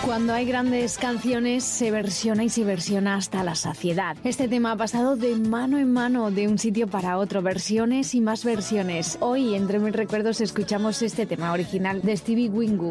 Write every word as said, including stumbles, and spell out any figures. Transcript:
Cuando hay grandes canciones se versiona y se versiona hasta la saciedad. Este tema ha pasado de mano en mano, de un sitio para otro, versiones y más versiones. Hoy, entre mis recuerdos, escuchamos este tema original de Stevie Winwood.